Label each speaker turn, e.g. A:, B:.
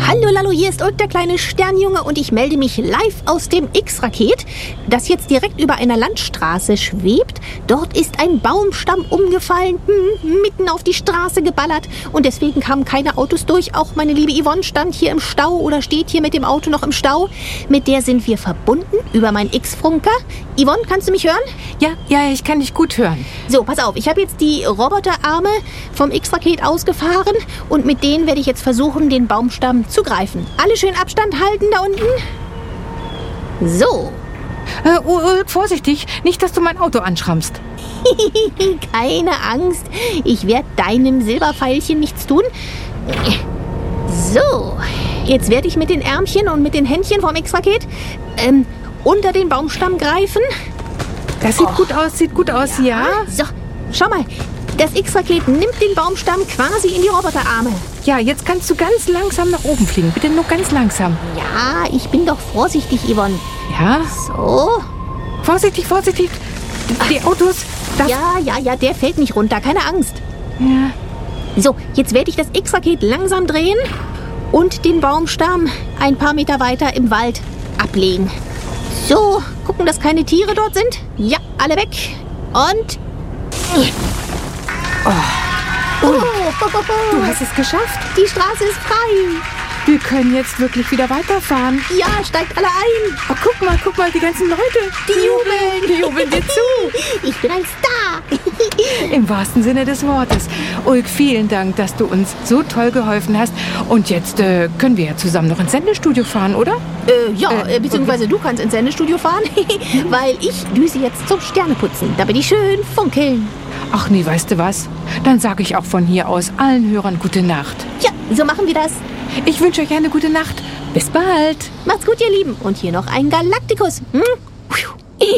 A: Hallo Lalo, hier ist Ulk, der kleine Sternjunge, und ich melde mich live aus dem X-Raket, das jetzt direkt über einer Landstraße schwebt. Dort ist ein Baumstamm umgefallen, mitten auf die Straße geballert, und deswegen kamen keine Autos durch. Auch meine liebe Yvonne stand hier im Stau oder steht hier mit dem Auto noch im Stau. Mit der sind wir verbunden über meinen X-Funker. Yvonne, kannst du mich hören?
B: Ja, ich kann dich gut hören.
A: So, pass auf, ich habe jetzt die Roboterarme vom X-Raket ausgefahren und mit denen werde ich jetzt versuchen, den Baumstamm zu greifen. Alle schön Abstand halten da unten. So.
B: Ulk, vorsichtig, nicht, dass du mein Auto anschrammst.
A: Keine Angst, ich werde deinem Silberpfeilchen nichts tun. So, jetzt werde ich mit den Ärmchen und mit den Händchen vom X-Raket unter den Baumstamm greifen.
B: Das sieht gut aus, ja?
A: So, schau mal. Das X-Raket nimmt den Baumstamm quasi in die Roboterarme.
B: Ja, jetzt kannst du ganz langsam nach oben fliegen. Bitte nur ganz langsam.
A: Ja, ich bin doch vorsichtig, Yvonne.
B: Ja?
A: So.
B: Vorsichtig. Die Autos.
A: Ja, der fällt nicht runter. Keine Angst.
B: Ja.
A: So, jetzt werde ich das X-Raket langsam drehen und den Baumstamm ein paar Meter weiter im Wald ablegen. So, gucken, dass keine Tiere dort sind. Ja, alle weg. Und...
B: Du hast es geschafft.
A: Die Straße ist frei.
B: Wir können jetzt wirklich wieder weiterfahren.
A: Ja, steigt alle ein.
B: Oh, guck mal, die ganzen Leute. Die jubeln dir zu.
A: Ich bin ein Star.
B: Im wahrsten Sinne des Wortes. Ulk, vielen Dank, dass du uns so toll geholfen hast. Und jetzt können wir ja zusammen noch ins Sendestudio fahren, oder?
A: Beziehungsweise du kannst ins Sendestudio fahren, weil ich düse jetzt zum Sterneputzen. Da bin ich schön funkeln.
B: Ach nee, weißt du was? Dann sage ich auch von hier aus allen Hörern gute Nacht.
A: Ja, so machen wir das.
B: Ich wünsche euch eine gute Nacht. Bis bald.
A: Macht's gut, ihr Lieben. Und hier noch ein Galaktikus.